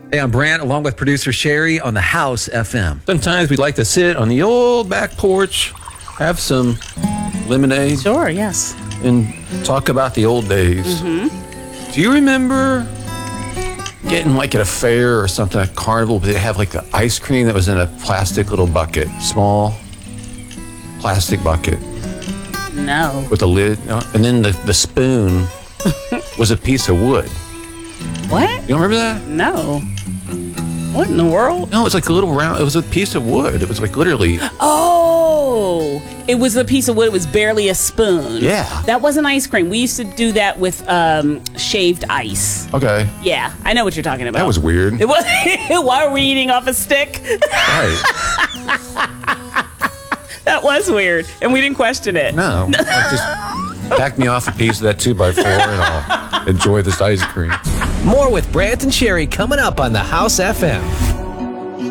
Hey, I'm Brant, along with producer Sherry on the House FM. Sometimes we'd like to sit on the old back porch, have some lemonade, Sure, yes. and talk about the old days. Mm-hmm. Do you remember getting like at a fair or something, a carnival, but they have like the ice cream that was in a plastic little bucket, small plastic bucket No. with a lid, and then the spoon was a piece of wood. What? You don't remember that? No. What in the world? No, it was like a little round, it was a piece of wood. It was like literally, Oh, it was a piece of wood. It was barely a spoon. Yeah. That wasn't ice cream. We used to do that with shaved ice. okay, Yeah, I know what you're talking about. that was weird. It was. Why are we eating off a stick? Right. That was weird, and we didn't question it. No, just pack me off a piece of that 2x4 and I'll enjoy this ice cream. More with Brant and Sherry coming up on the House FM.